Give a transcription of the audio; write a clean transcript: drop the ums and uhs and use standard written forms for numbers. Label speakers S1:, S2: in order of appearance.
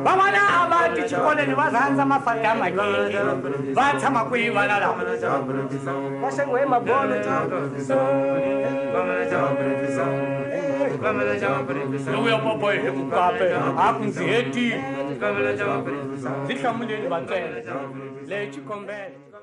S1: van'wana a va ti xikolweni va rhandza mafati ya makini va tshama kwihi vana lava va xengiwe hi mabolo lowu ya popo hi mukape a ku ndzi hetile ndzi hlamuleli vantswele leyi xikombelo